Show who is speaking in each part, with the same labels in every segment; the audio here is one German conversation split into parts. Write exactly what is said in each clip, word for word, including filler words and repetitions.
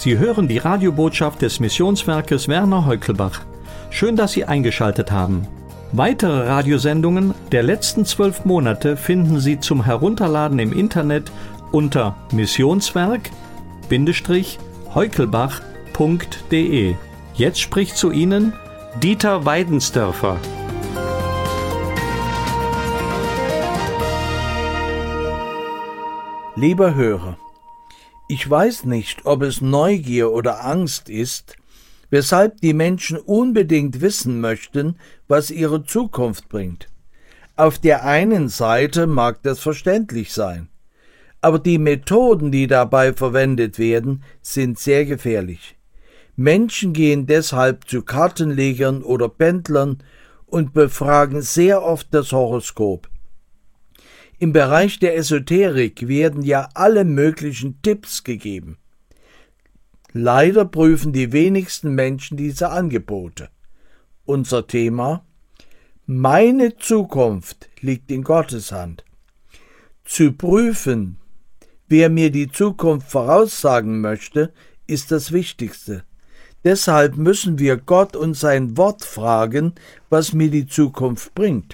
Speaker 1: Sie hören die Radiobotschaft des Missionswerkes Werner Heukelbach. Schön, dass Sie eingeschaltet haben. Weitere Radiosendungen der letzten zwölf Monate finden Sie zum Herunterladen im Internet unter missionswerk-heukelbach punkt de. Jetzt spricht zu Ihnen Dieter Weidensdörfer.
Speaker 2: Lieber Hörer, ich weiß nicht, ob es Neugier oder Angst ist, weshalb die Menschen unbedingt wissen möchten, was ihre Zukunft bringt. Auf der einen Seite mag das verständlich sein, aber die Methoden, die dabei verwendet werden, sind sehr gefährlich. Menschen gehen deshalb zu Kartenlegern oder Pendlern und befragen sehr oft das Horoskop. Im Bereich der Esoterik werden ja alle möglichen Tipps gegeben. Leider prüfen die wenigsten Menschen diese Angebote. Unser Thema: Meine Zukunft liegt in Gottes Hand. Zu prüfen, wer mir die Zukunft voraussagen möchte, ist das Wichtigste. Deshalb müssen wir Gott und sein Wort fragen, was mir die Zukunft bringt.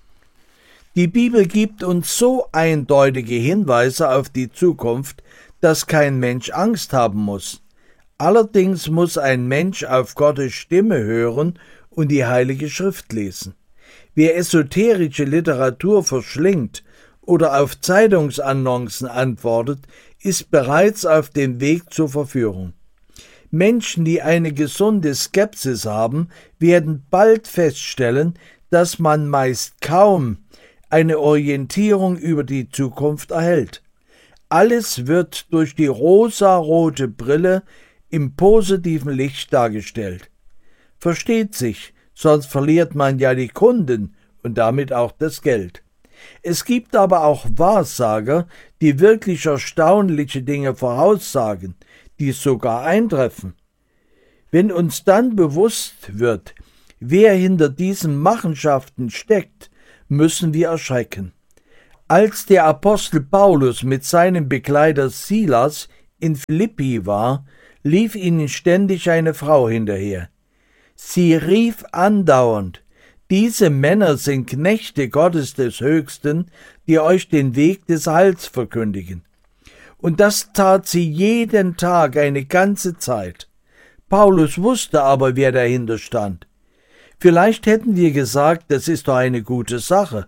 Speaker 2: Die Bibel gibt uns so eindeutige Hinweise auf die Zukunft, dass kein Mensch Angst haben muss. Allerdings muss ein Mensch auf Gottes Stimme hören und die Heilige Schrift lesen. Wer esoterische Literatur verschlingt oder auf Zeitungsannoncen antwortet, ist bereits auf dem Weg zur Verführung. Menschen, die eine gesunde Skepsis haben, werden bald feststellen, dass man meist kaum eine Orientierung über die Zukunft erhält. Alles wird durch die rosarote Brille im positiven Licht dargestellt. Versteht sich, sonst verliert man ja die Kunden und damit auch das Geld. Es gibt aber auch Wahrsager, die wirklich erstaunliche Dinge voraussagen, die sogar eintreffen. Wenn uns dann bewusst wird, wer hinter diesen Machenschaften steckt, müssen wir erschrecken. Als der Apostel Paulus mit seinem Begleiter Silas in Philippi war, lief ihnen ständig eine Frau hinterher. Sie rief andauernd: Diese Männer sind Knechte Gottes des Höchsten, die euch den Weg des Heils verkündigen. Und das tat sie jeden Tag eine ganze Zeit. Paulus wusste aber, wer dahinter stand. Vielleicht hätten wir gesagt, das ist doch eine gute Sache.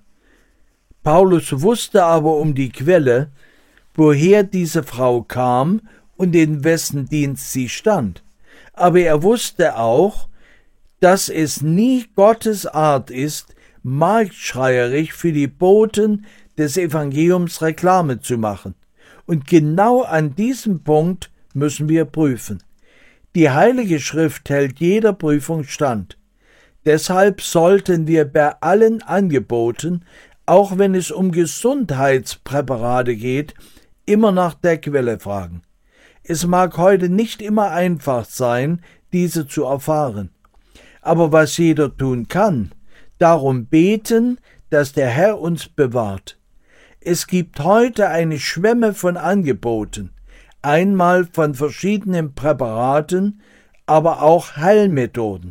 Speaker 2: Paulus wusste aber um die Quelle, woher diese Frau kam und in wessen Dienst sie stand. Aber er wusste auch, dass es nie Gottes Art ist, marktschreierisch für die Boten des Evangeliums Reklame zu machen. Und genau an diesem Punkt müssen wir prüfen. Die Heilige Schrift hält jeder Prüfung stand. Deshalb sollten wir bei allen Angeboten, auch wenn es um Gesundheitspräparate geht, immer nach der Quelle fragen. Es mag heute nicht immer einfach sein, diese zu erfahren. Aber was jeder tun kann, darum beten, dass der Herr uns bewahrt. Es gibt heute eine Schwemme von Angeboten, einmal von verschiedenen Präparaten, aber auch Heilmethoden.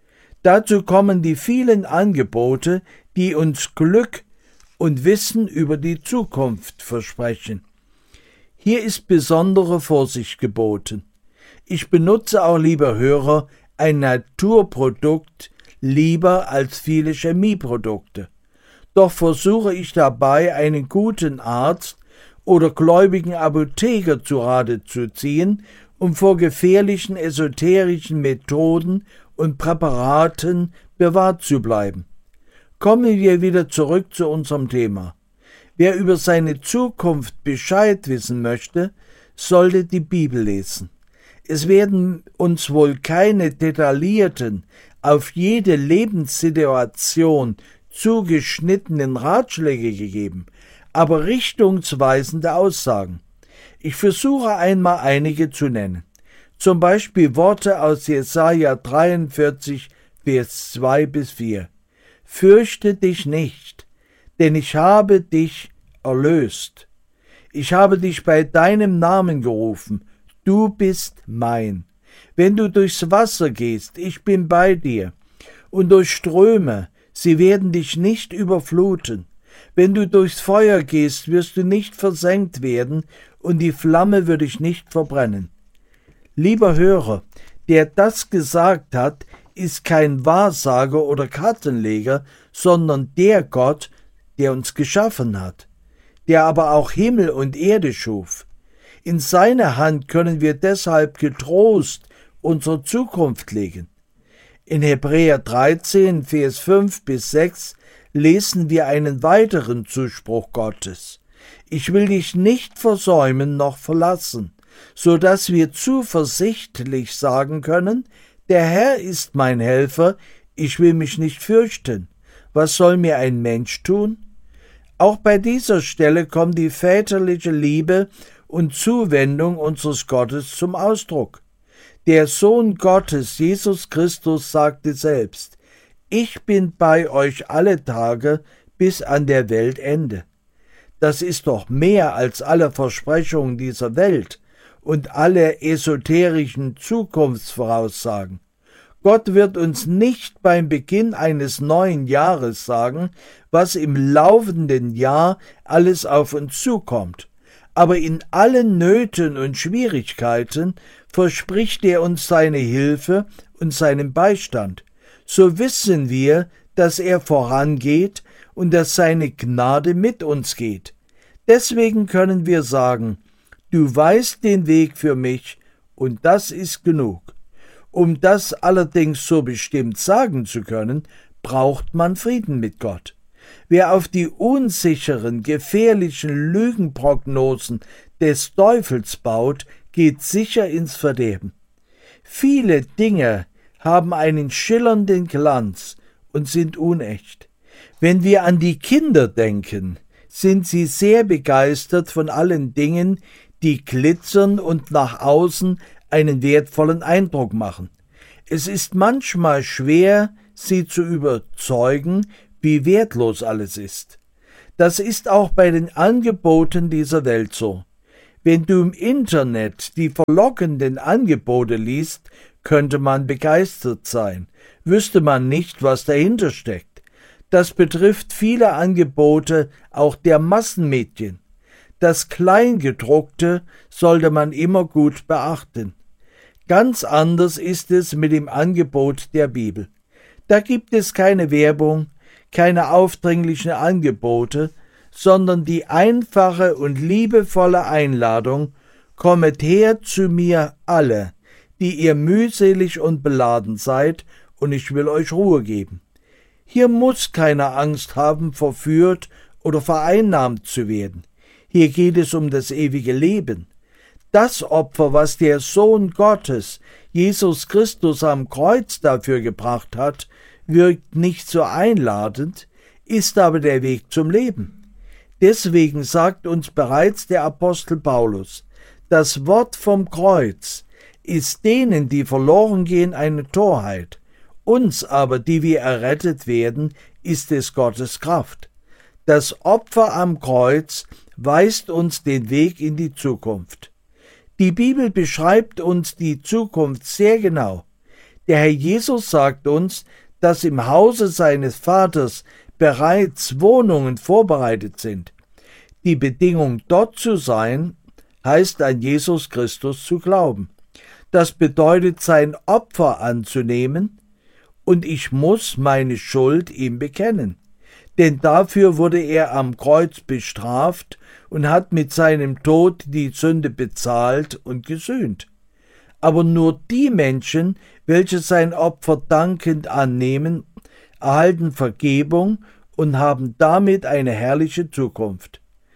Speaker 2: Dazu kommen die vielen Angebote, die uns Glück und Wissen über die Zukunft versprechen. Hier ist besondere Vorsicht geboten. Ich benutze auch, lieber Hörer, ein Naturprodukt lieber als viele Chemieprodukte. Doch versuche ich dabei, einen guten Arzt oder gläubigen Apotheker zu Rate zu ziehen, um vor gefährlichen esoterischen Methoden und Präparaten bewahrt zu bleiben. Kommen wir wieder zurück zu unserem Thema. Wer über seine Zukunft Bescheid wissen möchte, sollte die Bibel lesen. Es werden uns wohl keine detaillierten, auf jede Lebenssituation zugeschnittenen Ratschläge gegeben, aber richtungsweisende Aussagen. Ich versuche einmal einige zu nennen. Zum Beispiel Worte aus Jesaja dreiundvierzig, Vers zwei bis vier. Fürchte dich nicht, denn ich habe dich erlöst. Ich habe dich bei deinem Namen gerufen. Du bist mein. Wenn du durchs Wasser gehst, ich bin bei dir. Und durch Ströme, sie werden dich nicht überfluten. Wenn du durchs Feuer gehst, wirst du nicht versenkt werden, und die Flamme wird dich nicht verbrennen. Lieber Hörer, der das gesagt hat, ist kein Wahrsager oder Kartenleger, sondern der Gott, der uns geschaffen hat, der aber auch Himmel und Erde schuf. In seine Hand können wir deshalb getrost unsere Zukunft legen. In Hebräer dreizehn, Vers fünf bis sechs lesen wir einen weiteren Zuspruch Gottes. Ich will dich nicht versäumen noch verlassen, so dass wir zuversichtlich sagen können, der Herr ist mein Helfer, ich will mich nicht fürchten. Was soll mir ein Mensch tun? Auch bei dieser Stelle kommt die väterliche Liebe und Zuwendung unseres Gottes zum Ausdruck. Der Sohn Gottes, Jesus Christus, sagte selbst: Ich bin bei euch alle Tage bis an der Weltende. Das ist doch mehr als alle Versprechungen dieser Welt und alle esoterischen Zukunftsvoraussagen. Gott wird uns nicht beim Beginn eines neuen Jahres sagen, was im laufenden Jahr alles auf uns zukommt. Aber in allen Nöten und Schwierigkeiten verspricht er uns seine Hilfe und seinen Beistand. So wissen wir, dass er vorangeht und dass seine Gnade mit uns geht. Deswegen können wir sagen: Du weißt den Weg für mich, und das ist genug. Um das allerdings so bestimmt sagen zu können, braucht man Frieden mit Gott. Wer auf die unsicheren, gefährlichen Lügenprognosen des Teufels baut, geht sicher ins Verderben. Viele Dinge haben einen schillernden Glanz und sind unecht. Wenn wir an die Kinder denken, sind sie sehr begeistert von allen Dingen, die glitzern und nach außen einen wertvollen Eindruck machen. Es ist manchmal schwer, sie zu überzeugen, wie wertlos alles ist. Das ist auch bei den Angeboten dieser Welt so. Wenn du im Internet die verlockenden Angebote liest, könnte man begeistert sein, wüsste man nicht, was dahinter steckt. Das betrifft viele Angebote auch der Massenmedien. Das Kleingedruckte sollte man immer gut beachten. Ganz anders ist es mit dem Angebot der Bibel. Da gibt es keine Werbung, keine aufdringlichen Angebote, sondern die einfache und liebevolle Einladung: Kommet her zu mir alle, die ihr mühselig und beladen seid, und ich will euch Ruhe geben. Hier muss keiner Angst haben, verführt oder vereinnahmt zu werden. Hier geht es um das ewige Leben. Das Opfer, was der Sohn Gottes, Jesus Christus, am Kreuz dafür gebracht hat, wirkt nicht so einladend, ist aber der Weg zum Leben. Deswegen sagt uns bereits der Apostel Paulus: Das Wort vom Kreuz ist denen, die verloren gehen, eine Torheit. Uns aber, die wir errettet werden, ist es Gottes Kraft. Das Opfer am Kreuz weist uns den Weg in die Zukunft. Die Bibel beschreibt uns die Zukunft sehr genau. Der Herr Jesus sagt uns, dass im Hause seines Vaters bereits Wohnungen vorbereitet sind. Die Bedingung, dort zu sein, heißt an Jesus Christus zu glauben. Das bedeutet, sein Opfer anzunehmen, und ich muss meine Schuld ihm bekennen. Denn dafür wurde er am Kreuz bestraft und hat mit seinem Tod die Sünde bezahlt und gesühnt. Aber nur die Menschen, welche sein Opfer dankend annehmen, erhalten Vergebung und haben damit eine herrliche Zukunft.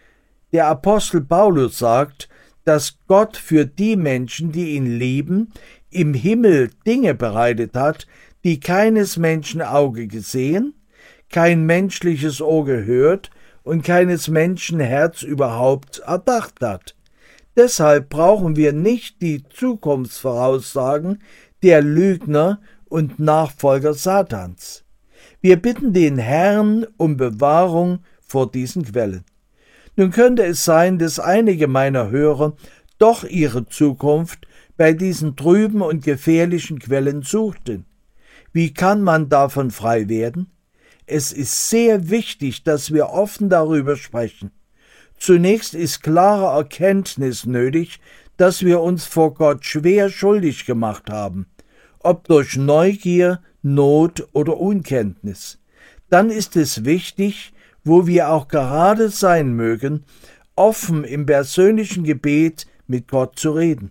Speaker 2: Der Apostel Paulus sagt, dass Gott für die Menschen, die ihn lieben, im Himmel Dinge bereitet hat, die keines Menschen Auge gesehen, kein menschliches Ohr gehört und keines Menschen Herz überhaupt erdacht hat. Deshalb brauchen wir nicht die Zukunftsvoraussagen der Lügner und Nachfolger Satans. Wir bitten den Herrn um Bewahrung vor diesen Quellen. Nun könnte es sein, dass einige meiner Hörer doch ihre Zukunft bei diesen trüben und gefährlichen Quellen suchten. Wie kann man davon frei werden? Es ist sehr wichtig, dass wir offen darüber sprechen. Zunächst ist klare Erkenntnis nötig, dass wir uns vor Gott schwer schuldig gemacht haben, ob durch Neugier, Not oder Unkenntnis. Dann ist es wichtig, wo wir auch gerade sein mögen, offen im persönlichen Gebet mit Gott zu reden.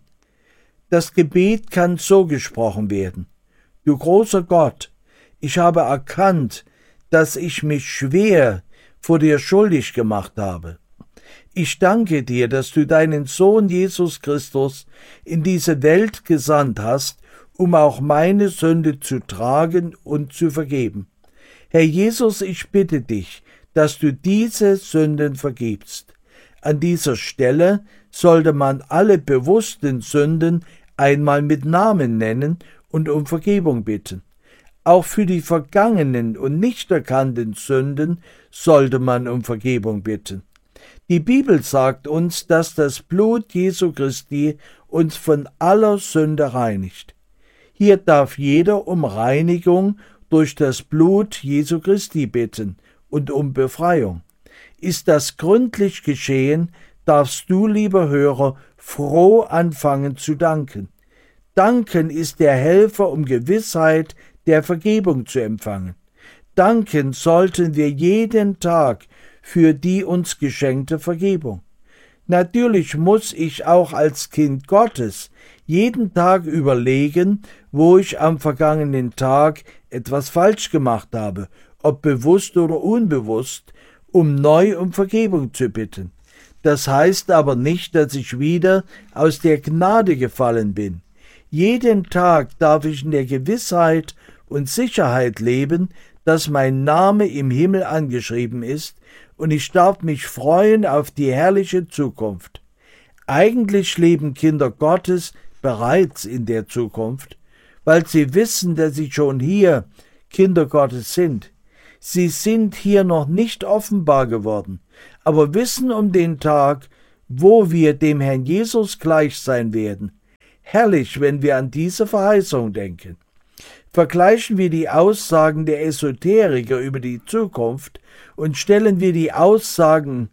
Speaker 2: Das Gebet kann so gesprochen werden: Du großer Gott, ich habe erkannt, dass ich mich schwer vor dir schuldig gemacht habe. Ich danke dir, dass du deinen Sohn Jesus Christus in diese Welt gesandt hast, um auch meine Sünde zu tragen und zu vergeben. Herr Jesus, ich bitte dich, dass du diese Sünden vergibst. An dieser Stelle sollte man alle bewussten Sünden einmal mit Namen nennen und um Vergebung bitten. Auch für die vergangenen und nicht erkannten Sünden sollte man um Vergebung bitten. Die Bibel sagt uns, dass das Blut Jesu Christi uns von aller Sünde reinigt. Hier darf jeder um Reinigung durch das Blut Jesu Christi bitten und um Befreiung. Ist das gründlich geschehen, darfst du, lieber Hörer, froh anfangen zu danken. Danken ist der Helfer, um Gewissheit der Vergebung zu empfangen. Danken sollten wir jeden Tag für die uns geschenkte Vergebung. Natürlich muss ich auch als Kind Gottes jeden Tag überlegen, wo ich am vergangenen Tag etwas falsch gemacht habe, ob bewusst oder unbewusst, um neu um Vergebung zu bitten. Das heißt aber nicht, dass ich wieder aus der Gnade gefallen bin. Jeden Tag darf ich in der Gewissheit und Sicherheit leben, dass mein Name im Himmel angeschrieben ist, und ich darf mich freuen auf die herrliche Zukunft. Eigentlich leben Kinder Gottes bereits in der Zukunft, weil sie wissen, dass sie schon hier Kinder Gottes sind. Sie sind hier noch nicht offenbar geworden, aber wissen um den Tag, wo wir dem Herrn Jesus gleich sein werden. Herrlich, wenn wir an diese Verheißung denken. Vergleichen wir die Aussagen der Esoteriker über die Zukunft und stellen wir die Aussagen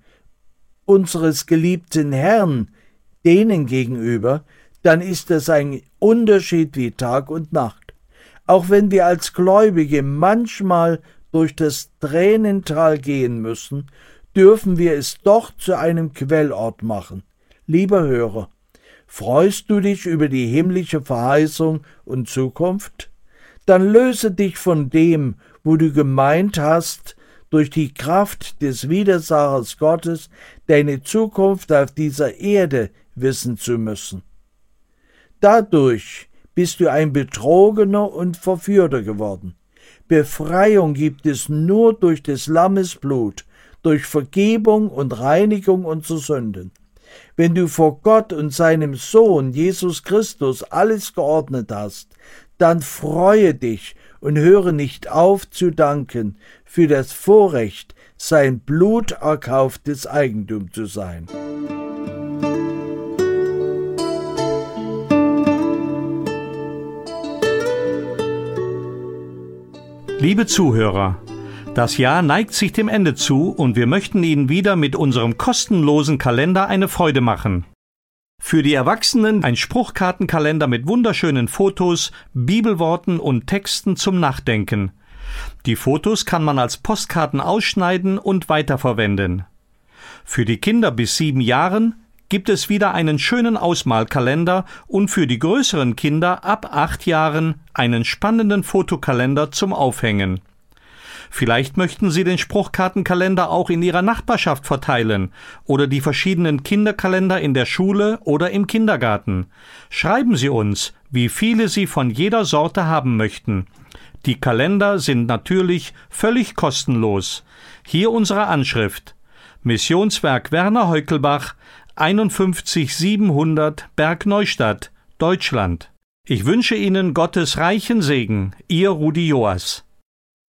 Speaker 2: unseres geliebten Herrn denen gegenüber, dann ist das ein Unterschied wie Tag und Nacht. Auch wenn wir als Gläubige manchmal durch das Tränental gehen müssen, dürfen wir es doch zu einem Quellort machen. Lieber Hörer, freust du dich über die himmlische Verheißung und Zukunft? Dann löse dich von dem, wo du gemeint hast, durch die Kraft des Widersachers Gottes deine Zukunft auf dieser Erde wissen zu müssen. Dadurch bist du ein Betrogener und Verführer geworden. Befreiung gibt es nur durch des Lammes Blut, durch Vergebung und Reinigung unserer Sünden. Wenn du vor Gott und seinem Sohn Jesus Christus alles geordnet hast, dann freue dich und höre nicht auf zu danken für das Vorrecht, sein Blut erkauftes Eigentum zu sein.
Speaker 1: Liebe Zuhörer, das Jahr neigt sich dem Ende zu und wir möchten Ihnen wieder mit unserem kostenlosen Kalender eine Freude machen. Für die Erwachsenen ein Spruchkartenkalender mit wunderschönen Fotos, Bibelworten und Texten zum Nachdenken. Die Fotos kann man als Postkarten ausschneiden und weiterverwenden. Für die Kinder bis sieben Jahren gibt es wieder einen schönen Ausmalkalender und für die größeren Kinder ab acht Jahren einen spannenden Fotokalender zum Aufhängen. Vielleicht möchten Sie den Spruchkartenkalender auch in Ihrer Nachbarschaft verteilen oder die verschiedenen Kinderkalender in der Schule oder im Kindergarten. Schreiben Sie uns, wie viele Sie von jeder Sorte haben möchten. Die Kalender sind natürlich völlig kostenlos. Hier unsere Anschrift: Missionswerk Werner Heukelbach, einundfünfzig siebenhundert Bergneustadt, Deutschland. Ich wünsche Ihnen Gottes reichen Segen, Ihr Rudi Joas.